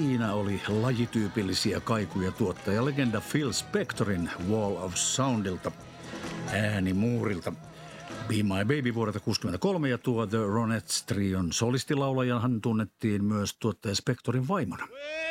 siinä oli lajityypillisiä kaikuja tuottajalegenda Phil Spectorin Wall of Soundilta, äänimuurilta. Be My Baby vuodelta 1963 ja tuo The Ronettes Trion solistilaulajahan tunnettiin myös tuottaja Spectorin vaimona.